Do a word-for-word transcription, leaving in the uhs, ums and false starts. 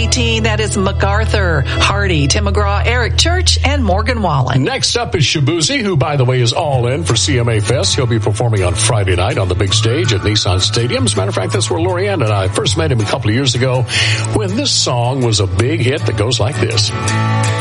eighteen, that is MacArthur, Hardy, Tim McGraw, Eric Church, and Morgan Wallen. Next up is Shabuzi, who, by the way, is all in for C M A Fest. He'll be performing on Friday night on the big stage at Nissan Stadium. As a matter of fact, that's where Lorianne and I first met him a couple of years ago when this song was a big hit that goes like this.